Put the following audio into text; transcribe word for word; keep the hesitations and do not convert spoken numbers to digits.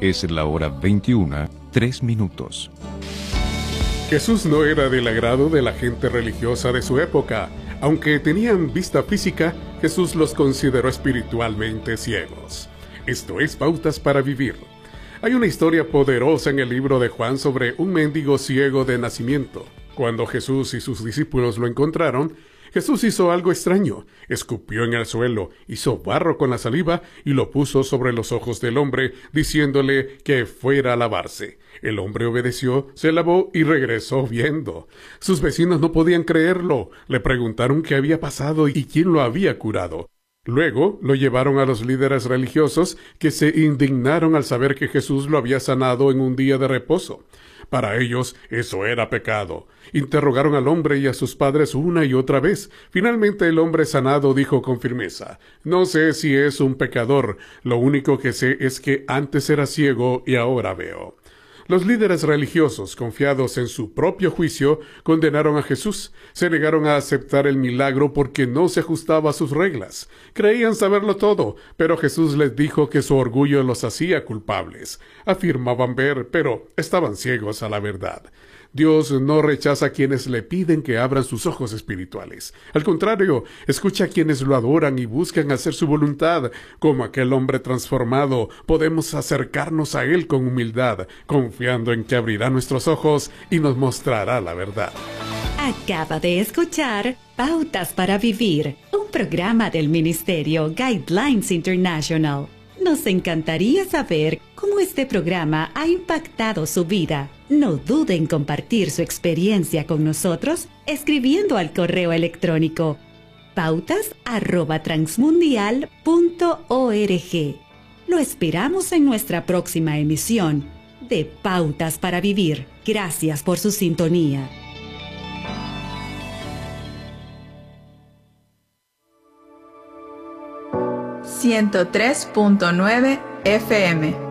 Es la hora veintiuna, tres minutos. Jesús no era del agrado de la gente religiosa de su época. Aunque tenían vista física, Jesús los consideró espiritualmente ciegos. Esto es Pautas para Vivir. Hay una historia poderosa en el libro de Juan sobre un mendigo ciego de nacimiento. Cuando Jesús y sus discípulos lo encontraron, Jesús hizo algo extraño. Escupió en el suelo, hizo barro con la saliva y lo puso sobre los ojos del hombre, diciéndole que fuera a lavarse. El hombre obedeció, se lavó y regresó viendo. Sus vecinos no podían creerlo. Le preguntaron qué había pasado y quién lo había curado. Luego lo llevaron a los líderes religiosos, que se indignaron al saber que Jesús lo había sanado en un día de reposo. Para ellos eso era pecado. Interrogaron al hombre y a sus padres una y otra vez. Finalmente el hombre sanado dijo con firmeza: «No sé si es un pecador. Lo único que sé es que antes era ciego y ahora veo». Los líderes religiosos, confiados en su propio juicio, condenaron a Jesús. Se negaron a aceptar el milagro porque no se ajustaba a sus reglas. Creían saberlo todo, pero Jesús les dijo que su orgullo los hacía culpables. Afirmaban ver, pero estaban ciegos a la verdad. Dios no rechaza a quienes le piden que abran sus ojos espirituales. Al contrario, escucha a quienes lo adoran y buscan hacer su voluntad. Como aquel hombre transformado, podemos acercarnos a Él con humildad, confiando en que abrirá nuestros ojos y nos mostrará la verdad. Acaba de escuchar Pautas para Vivir, un programa del Ministerio Guidelines International. Nos encantaría saber cómo este programa ha impactado su vida. No dude en compartir su experiencia con nosotros escribiendo al correo electrónico pautas arroba transmundial punto org. Lo esperamos en nuestra próxima emisión de Pautas para Vivir. Gracias por su sintonía. ciento tres punto nueve F M